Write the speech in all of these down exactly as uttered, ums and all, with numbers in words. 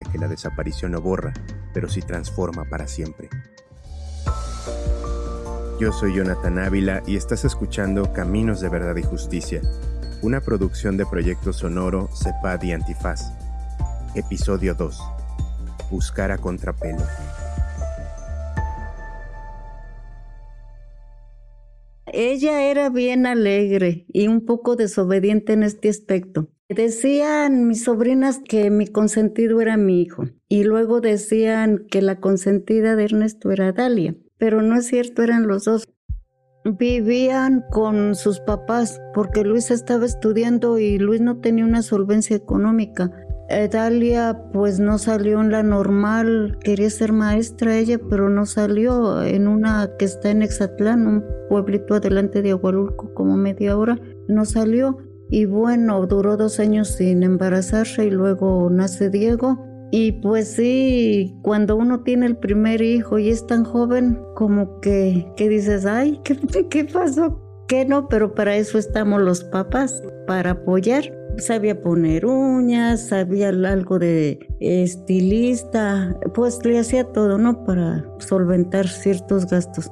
que la desaparición no borra, pero sí transforma para siempre. Yo soy Jonathan Ávila y estás escuchando Caminos de Verdad y Justicia, una producción de Proyecto Sonoro, CEPAD y Antifaz. Episodio dos. Buscar a contrapelo. Ella era bien alegre y un poco desobediente en este aspecto. Decían mis sobrinas que mi consentido era mi hijo y luego decían que la consentida de Ernesto era Dalia, pero no es cierto, eran los dos. Vivían con sus papás porque Luis estaba estudiando y Luis no tenía una solvencia económica. Eh, Dalia pues no salió en la normal, quería ser maestra ella, pero no salió en una que está en Exatlán, un pueblito adelante de Agualulco, como media hora, no salió. Y bueno, duró dos años sin embarazarse y luego nace Diego. Y pues sí, cuando uno tiene el primer hijo y es tan joven, como que, que dices, ay, ¿qué, qué pasó? ¿Qué no? Pero para eso estamos los papás, para apoyar. Sabía poner uñas, sabía algo de estilista, pues le hacía todo, ¿no? Para solventar ciertos gastos.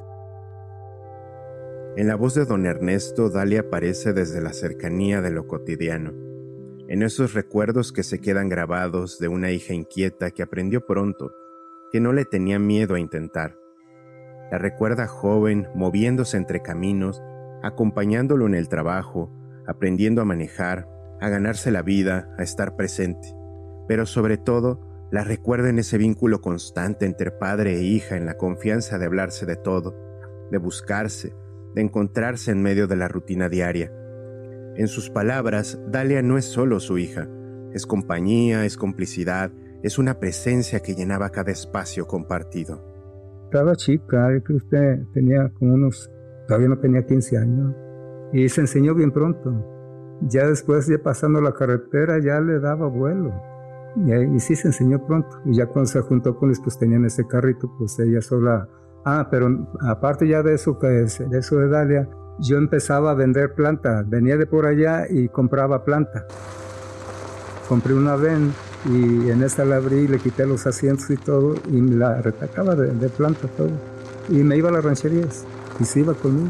En la voz de don Ernesto, Dalia aparece desde la cercanía de lo cotidiano, en esos recuerdos que se quedan grabados de una hija inquieta que aprendió pronto, que no le tenía miedo a intentar. La recuerda joven, moviéndose entre caminos, acompañándolo en el trabajo, aprendiendo a manejar, a ganarse la vida, a estar presente. Pero sobre todo, la recuerda en ese vínculo constante entre padre e hija, en la confianza de hablarse de todo, de buscarse, de encontrarse en medio de la rutina diaria. En sus palabras, Dalia no es solo su hija, es compañía, es complicidad, es una presencia que llenaba cada espacio compartido. Estaba chica, yo creo que usted tenía como unos, todavía no tenía quince años, y se enseñó bien pronto. Ya después, ya pasando la carretera, ya le daba vuelo, y, y sí se enseñó pronto. Y ya cuando se juntó con ellos, pues tenían ese carrito, pues ella sola. Ah, pero aparte ya de eso, que es, de eso de Dalia, yo empezaba a vender plantas. Venía de por allá y compraba planta. Compré una ven y en esta la abrí, le quité los asientos y todo y me la retacaba de, de planta todo. Y me iba a las rancherías y se iba conmigo.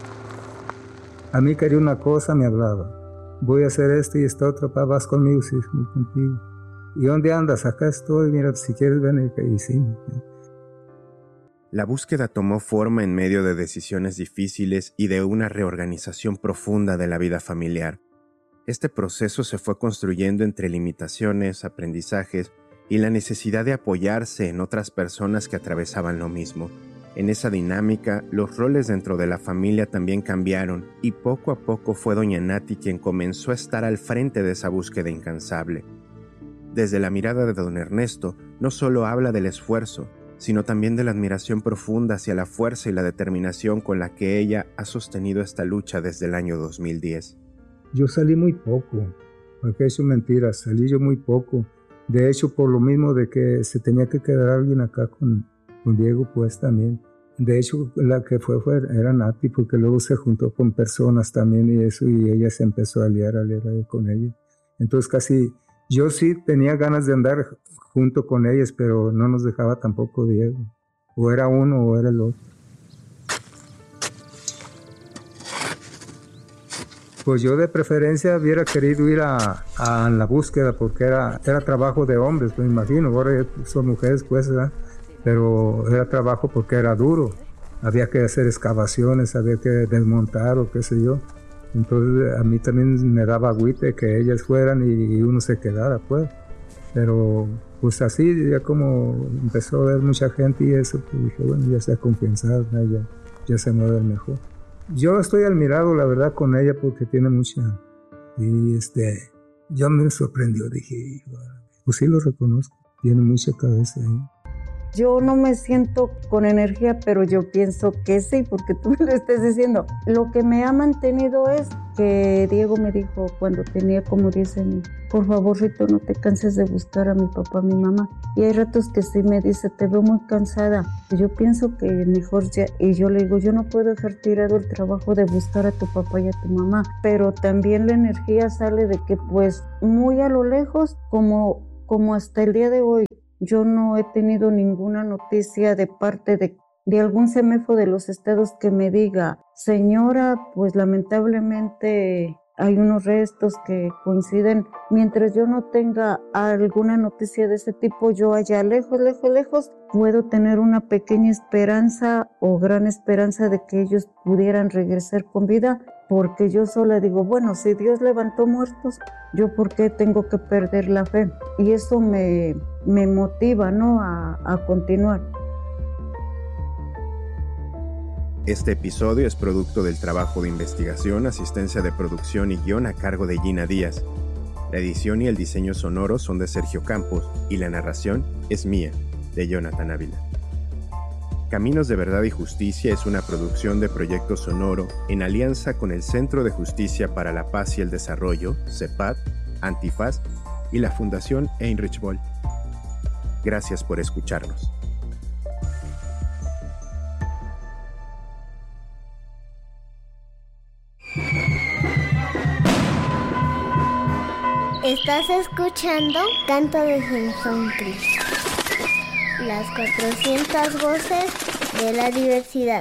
A mí quería una cosa, me hablaba. Voy a hacer esto y esto otro, papá, vas conmigo, sí, voy contigo. ¿Y dónde andas? Acá estoy, mira, si quieres ven y sí. La búsqueda tomó forma en medio de decisiones difíciles y de una reorganización profunda de la vida familiar. Este proceso se fue construyendo entre limitaciones, aprendizajes y la necesidad de apoyarse en otras personas que atravesaban lo mismo. En esa dinámica, los roles dentro de la familia también cambiaron y poco a poco fue doña Nati quien comenzó a estar al frente de esa búsqueda incansable. Desde la mirada de don Ernesto, no solo habla del esfuerzo, sino también de la admiración profunda hacia la fuerza y la determinación con la que ella ha sostenido esta lucha desde el año dos mil diez. Yo salí muy poco, porque eso es mentira, salí yo muy poco. De hecho, por lo mismo de que se tenía que quedar alguien acá con, con Diego, pues también. De hecho, la que fue, fue era Nati, porque luego se juntó con personas también y eso, y ella se empezó a liar, a liar con ella. Entonces casi, yo sí tenía ganas de andar junto con ellas, pero no nos dejaba tampoco Diego. O era uno o era el otro. Pues yo de preferencia hubiera querido ir a, a la búsqueda, porque era, era trabajo de hombres, me imagino. Ahora son mujeres, pues, ¿verdad? Pero era trabajo porque era duro. Había que hacer excavaciones, había que desmontar o qué sé yo. Entonces a mí también me daba agüite que ellas fueran y uno se quedara, pues. Pero pues así, ya como empezó a ver mucha gente y eso, pues dije, bueno, ya se ha compensado, ya, ya se mueve mejor. Yo estoy admirado, la verdad, con ella porque tiene mucha... Y este, yo me sorprendió, dije, pues sí lo reconozco, tiene mucha cabeza ahí. Yo no me siento con energía, pero yo pienso que sí, porque tú me lo estás diciendo. Lo que me ha mantenido es que Diego me dijo cuando tenía como diez años, por favor, Rito, no te canses de buscar a mi papá, a mi mamá. Y hay ratos que sí me dice, te veo muy cansada. Y yo pienso que mejor ya, y yo le digo, yo no puedo dejar tirado el trabajo de buscar a tu papá y a tu mamá, pero también la energía sale de que pues muy a lo lejos, como como hasta el día de hoy yo no he tenido ninguna noticia de parte de, de algún CEMEFO de los estados que me diga, señora, pues lamentablemente hay unos restos que coinciden. Mientras yo no tenga alguna noticia de ese tipo, yo allá lejos, lejos, lejos, puedo tener una pequeña esperanza o gran esperanza de que ellos pudieran regresar con vida, porque yo sola digo, bueno, si Dios levantó muertos, ¿yo por qué tengo que perder la fe? Y eso me, me motiva, ¿no?, a, a continuar. Este episodio es producto del trabajo de investigación, asistencia de producción y guión a cargo de Gina Díaz. La edición y el diseño sonoro son de Sergio Campos y la narración es mía, de Jonathan Ávila. Caminos de Verdad y Justicia es una producción de Proyecto Sonoro en alianza con el Centro de Justicia para la Paz y el Desarrollo, CEPAD, Antifaz y la Fundación Heinrich Böll. Gracias por escucharnos. Estás escuchando Canto de Sonsontli, las cuatrocientas voces de la diversidad.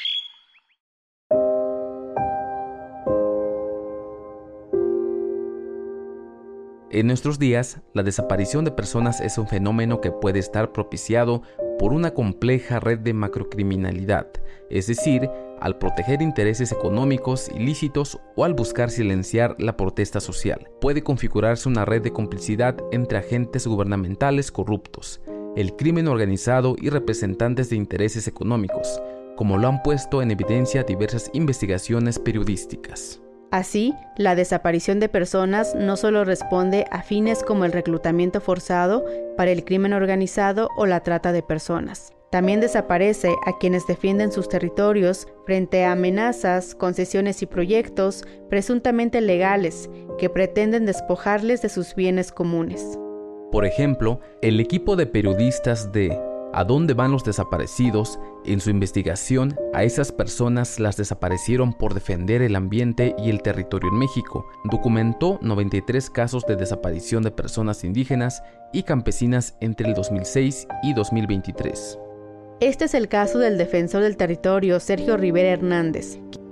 En nuestros días, la desaparición de personas es un fenómeno que puede estar propiciado por una compleja red de macrocriminalidad, es decir, al proteger intereses económicos ilícitos o al buscar silenciar la protesta social. Puede configurarse una red de complicidad entre agentes gubernamentales corruptos, el crimen organizado y representantes de intereses económicos, como lo han puesto en evidencia diversas investigaciones periodísticas. Así, la desaparición de personas no solo responde a fines como el reclutamiento forzado para el crimen organizado o la trata de personas. También desaparece a quienes defienden sus territorios frente a amenazas, concesiones y proyectos presuntamente legales que pretenden despojarles de sus bienes comunes. Por ejemplo, el equipo de periodistas de ¿A dónde van los desaparecidos? En su investigación, a esas personas las desaparecieron por defender el ambiente y el territorio en México. Documentó noventa y tres casos de desaparición de personas indígenas y campesinas entre el dos mil seis y dos mil veintitrés. Este es el caso del defensor del territorio Sergio Rivera Hernández,